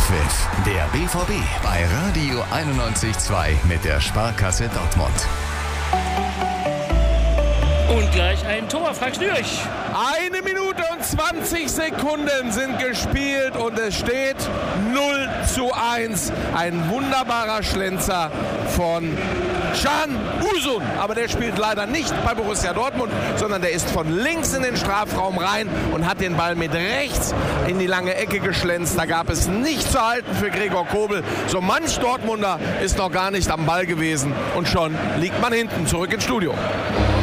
Anpfiff, der BVB bei Radio 91.2 mit der Sparkasse Dortmund. Und gleich ein Tor, Frank Schnürch. 1 Minute und 20 Sekunden sind gespielt und es steht 0:1. Ein wunderbarer Schlenzer von Can Uzun. Aber der spielt leider nicht bei Borussia Dortmund, sondern der ist von links in den Strafraum rein und hat den Ball mit rechts in die lange Ecke geschlänzt. Da gab es nicht zu halten für Gregor Kobel. So manch Dortmunder ist noch gar nicht am Ball gewesen und schon liegt man hinten. Zurück ins Studio.